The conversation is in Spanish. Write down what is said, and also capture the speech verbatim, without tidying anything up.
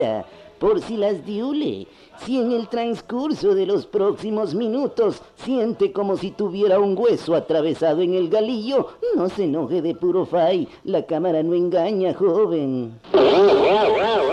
por si las diule. Si en el transcurso de los próximos minutos siente como si tuviera un hueso atravesado en el galillo, no se enoje de puro fay. La cámara no engaña, joven.